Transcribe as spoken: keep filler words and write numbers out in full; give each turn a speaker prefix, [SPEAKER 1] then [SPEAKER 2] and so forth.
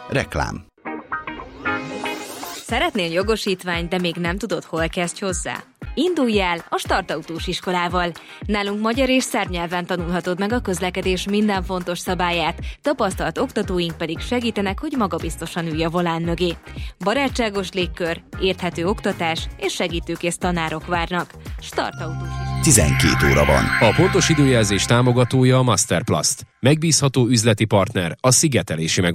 [SPEAKER 1] Reklám.
[SPEAKER 2] Szeretnél jogosítványt, de még nem tudod, hol kezdj hozzá? Indulj el a Startautós iskolával. Nálunk magyar és szerb nyelven tanulhatod meg a közlekedés minden fontos szabályát, tapasztalt oktatóink pedig segítenek, hogy magabiztosan ülj a volán mögé. Barátságos légkör, érthető oktatás és segítőkész tanárok várnak. Startautós iskola.
[SPEAKER 1] tizenkét óra van.
[SPEAKER 3] A pontos időjelzés támogatója a Masterplast. Megbízható üzleti partner a szigetelési megoldás.